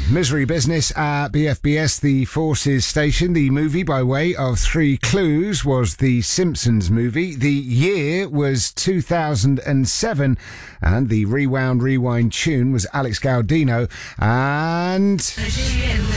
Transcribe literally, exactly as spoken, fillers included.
Misery Business at B F B S, the Forces Station. The movie, by way of three clues, was the Simpsons movie. The year was two thousand seven, and the Rewound Rewind tune was Alex Gaudino. And